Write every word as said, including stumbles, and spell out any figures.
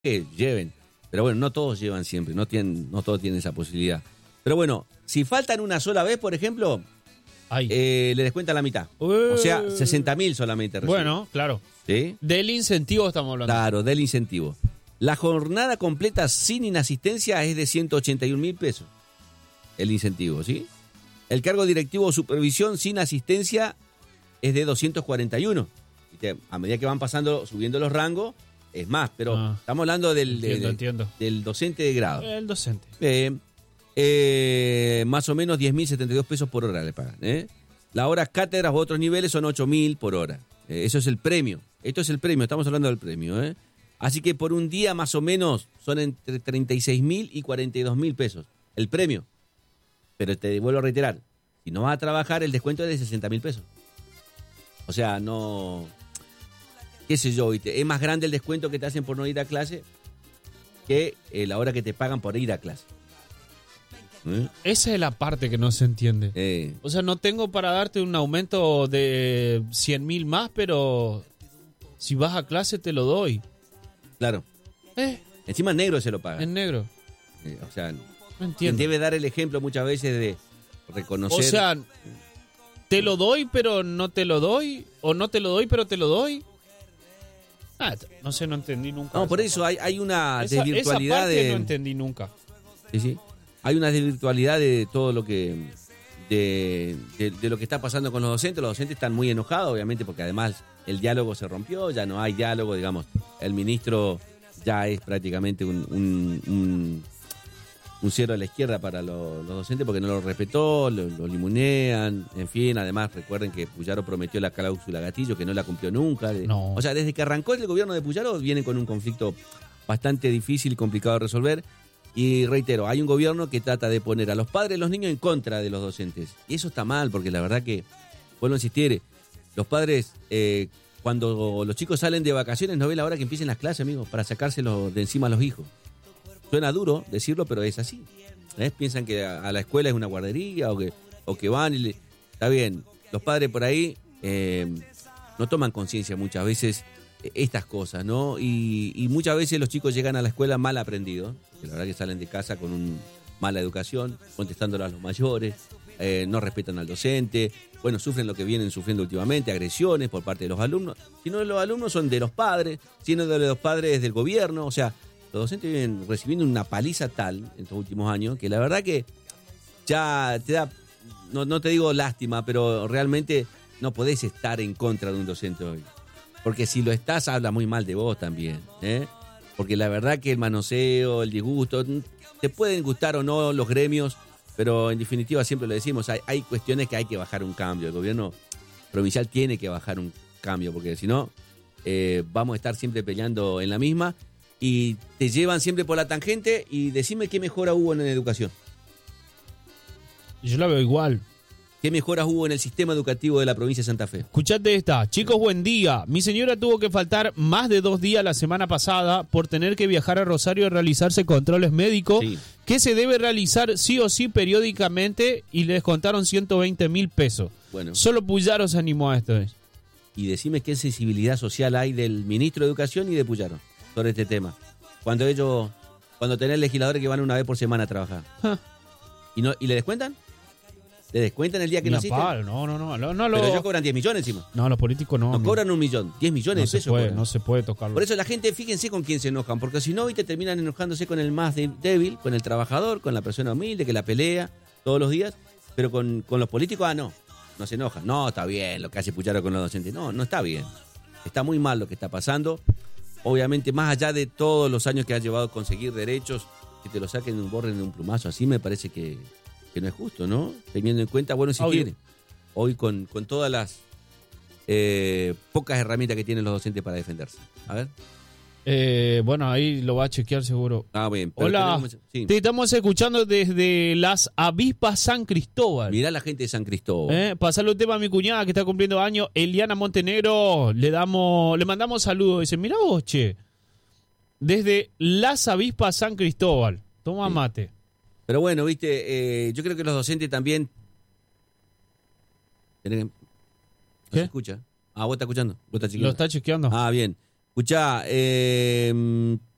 que lleven. Pero bueno, no todos llevan siempre, no, tienen, no todos tienen esa posibilidad. Pero bueno, si faltan una sola vez, por ejemplo, eh, le descuentan la mitad. Uh, o sea, sesenta mil solamente reciben. Bueno, claro. ¿Sí? Del incentivo estamos hablando. Claro, del incentivo. La jornada completa sin inasistencia es de ciento ochenta y un mil pesos. El incentivo, ¿sí? El cargo directivo o supervisión sin asistencia es de doscientos cuarenta y uno. ¿Viste? A medida que van pasando, subiendo los rangos, es más. Pero ah, estamos hablando del, entiendo, de, entiendo. del docente de grado. El docente. Eh, eh, más o menos diez mil setenta y dos pesos por hora le pagan. ¿eh? Las horas cátedras u otros niveles son ocho mil por hora. Eh, eso es el premio. Esto es el premio, estamos hablando del premio. ¿eh? Así que por un día más o menos son entre treinta y seis mil y cuarenta y dos mil pesos. El premio. Pero te vuelvo a reiterar, si no vas a trabajar, el descuento es de sesenta mil pesos. O sea, no... qué sé yo, ¿viste? Es más grande el descuento que te hacen por no ir a clase que eh, la hora que te pagan por ir a clase. ¿Eh? Esa es la parte que no se entiende. Eh. O sea, no tengo para darte un aumento de cien mil más, pero si vas a clase te lo doy. Claro. Eh. Encima en negro se lo pagan. En negro. Eh, o sea, no entiendo. Debe dar el ejemplo muchas veces de reconocer. O sea, te lo doy, pero no te lo doy. O no te lo doy, pero te lo doy. Ah, no sé, no entendí nunca. No, por eso hay, hay una esa, desvirtualidad esa parte de... no entendí nunca. Sí, sí. Hay una desvirtualidad de todo lo que... De, de, de lo que está pasando con los docentes. Los docentes están muy enojados, obviamente, porque además el diálogo se rompió, ya no hay diálogo, digamos. El ministro ya es prácticamente un... un, un un cierre a la izquierda para los, los docentes porque no lo respetó, lo, lo limonean, en fin. Además, recuerden que Puyaro prometió la cláusula gatillo, que no la cumplió nunca. No. O sea, desde que arrancó el gobierno de Puyaro viene con un conflicto bastante difícil y complicado de resolver. Y reitero, hay un gobierno que trata de poner a los padres y los niños en contra de los docentes. Y eso está mal, porque la verdad que, vuelvo a insistir, los padres, eh, cuando los chicos salen de vacaciones, no ven la hora que empiecen las clases, amigos, para sacárselos de encima a los hijos. Suena duro decirlo, pero es así. ¿Eh? Piensan que a, a la escuela es una guardería o que, o que van y le... Está bien, los padres por ahí eh, no toman conciencia muchas veces estas cosas, ¿no? Y, y muchas veces los chicos llegan a la escuela mal aprendidos, que la verdad que salen de casa con una mala educación, contestándolo a los mayores, eh, no respetan al docente, bueno, sufren lo que vienen sufriendo últimamente, agresiones por parte de los alumnos. Si no de los alumnos son de los padres, si no de los padres es del gobierno, o sea... Los docentes vienen recibiendo una paliza tal en estos últimos años que la verdad que ya te da, no, no te digo lástima, pero realmente no podés estar en contra de un docente hoy. Porque si lo estás, habla muy mal de vos también. ¿eh? Porque la verdad que el manoseo, el disgusto, te pueden gustar o no los gremios, pero en definitiva siempre lo decimos, hay, hay cuestiones que hay que bajar un cambio. El gobierno provincial tiene que bajar un cambio, porque si no, eh, vamos a estar siempre peleando en la misma. Y te llevan siempre por la tangente y decime qué mejora hubo en la educación. Yo la veo igual. ¿Qué mejoras hubo en el sistema educativo de la provincia de Santa Fe? Escuchate esta. Chicos, buen día. Mi señora tuvo que faltar más de dos días la semana pasada por tener que viajar a Rosario a realizarse controles médicos sí. que se debe realizar sí o sí periódicamente y les contaron ciento veinte mil pesos. Bueno. Solo Puyaro se animó a esto. Y decime qué sensibilidad social hay del ministro de Educación y de Puyaro sobre este tema. Cuando ellos, cuando tenés legisladores que van una vez por semana a trabajar. Huh. ¿Y no y le descuentan? ¿Le descuentan el día que no asisten? No, no, no, no, no. Pero ellos cobran diez millones encima. No, los políticos no. No, no. cobran un millón, diez millones no de pesos. Se puede, cobran. No se puede tocarlo. Por eso la gente, fíjense con quién se enojan, porque si no, te terminan enojándose con el más débil, con el trabajador, con la persona humilde que la pelea todos los días, pero con, con los políticos, ah, no, no se enojan. No, está bien lo que hace Puyaro con los docentes. No, no está bien. Está muy mal lo que está pasando. Obviamente, más allá de todos los años que ha llevado a conseguir derechos, que te lo saquen de un borren de un plumazo, así me parece que, que no es justo, ¿no? Teniendo en cuenta, bueno, si tiene, hoy con, con todas las eh, pocas herramientas que tienen los docentes para defenderse. A ver. Eh, bueno, ahí lo va a chequear seguro. Ah, bien. Hola, tenemos, sí. Te estamos escuchando desde las Avispas San Cristóbal. Mirá la gente de San Cristóbal. Eh, pasarle un tema a mi cuñada que está cumpliendo años, Eliana Montenegro. Le damos, le mandamos saludos. Dice, mirá vos, che. Desde las Avispas San Cristóbal. Toma sí. mate. Pero bueno, viste, eh, yo creo que los docentes también... ¿No ¿Qué? se escucha? Ah, vos estás escuchando. ¿Vos estás chequeando? Lo está chequeando. Ah, bien. Escuchá, eh,